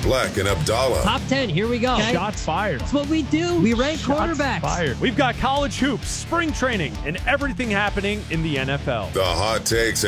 Black and Abdallah. Top 10, here we go. Okay. Shots fired. That's what we do. We rank quarterbacks. Fired. We've got college hoops, spring training, and everything happening in the NFL. The hot takes